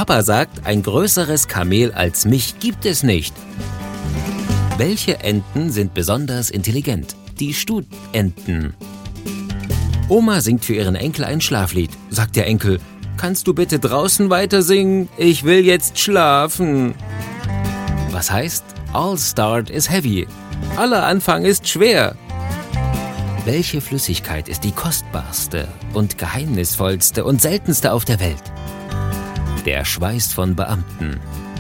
Papa sagt, ein größeres Kamel als mich gibt es nicht. Welche Enten sind besonders intelligent? Die Stutenten. Oma singt für ihren Enkel ein Schlaflied. Sagt der Enkel, kannst du bitte draußen weiter singen? Ich will jetzt schlafen. Was heißt, all start is heavy? Aller Anfang ist schwer. Welche Flüssigkeit ist die kostbarste und geheimnisvollste und seltenste auf der Welt? Der Schweiß von Beamten.